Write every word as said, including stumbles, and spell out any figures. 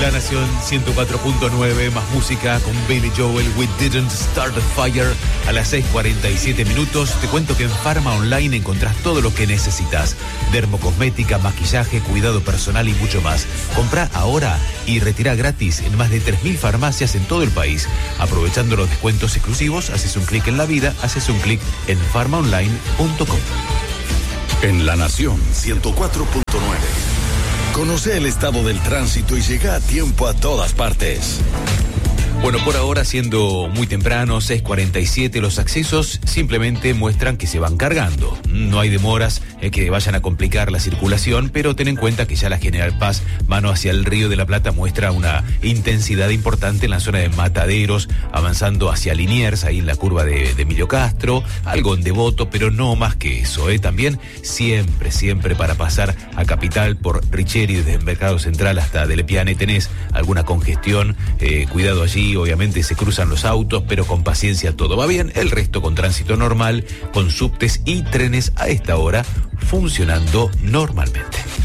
La Nación ciento cuatro punto nueve, más música con Billy Joel, We Didn't Start the Fire. A las seis cuarenta y siete minutos te cuento que en Pharma Online encontrás todo lo que necesitas: dermocosmética, maquillaje, cuidado personal y mucho más. Comprá ahora y retirá gratis en más de tres mil farmacias en todo el país. Aprovechando los descuentos exclusivos, haces un clic en la vida, haces un clic en pharma online punto com. En La Nación ciento cuatro punto nueve. Conoce el estado del tránsito y llega a tiempo a todas partes. Bueno, por ahora, siendo muy temprano, seis cuarenta y siete, los accesos simplemente muestran que se van cargando. No hay demoras eh, que vayan a complicar la circulación, pero ten en cuenta que ya la General Paz, mano hacia el Río de la Plata, muestra una intensidad importante en la zona de Mataderos, avanzando hacia Liniers, ahí en la curva de, de Emilio Castro, algo en Devoto, pero no más que eso. Eh. También siempre, siempre para pasar a Capital por Richeri, desde el Mercado Central hasta Delepiane, tenés alguna congestión, eh, cuidado allí. Obviamente se cruzan los autos, pero con paciencia todo va bien. El resto con tránsito normal, con subtes y trenes a esta hora funcionando normalmente.